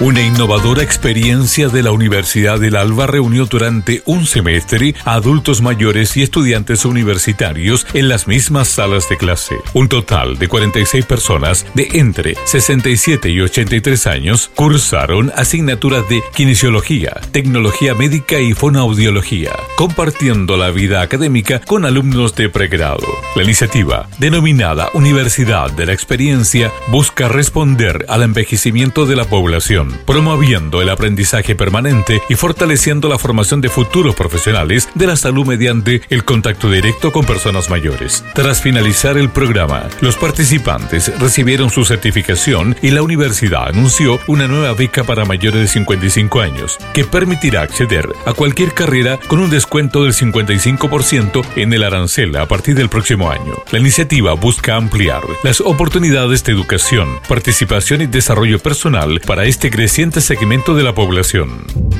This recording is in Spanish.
Una innovadora experiencia de la Universidad del Alba reunió durante un semestre a adultos mayores y estudiantes universitarios en las mismas salas de clase. Un total de 46 personas de entre 67 y 83 años cursaron asignaturas de kinesiología, tecnología médica y fonoaudiología, compartiendo la vida académica con alumnos de pregrado. La iniciativa, denominada Universidad de la Experiencia, busca responder al envejecimiento de la población, promoviendo el aprendizaje permanente y fortaleciendo la formación de futuros profesionales de la salud mediante el contacto directo con personas mayores. Tras finalizar el programa, los participantes recibieron su certificación y la universidad anunció una nueva beca para mayores de 55 años, que permitirá acceder a cualquier carrera con un descuento del 55% en el arancel a partir del próximo año. La iniciativa busca ampliar las oportunidades de educación, participación y desarrollo personal para este creciente segmento de la población.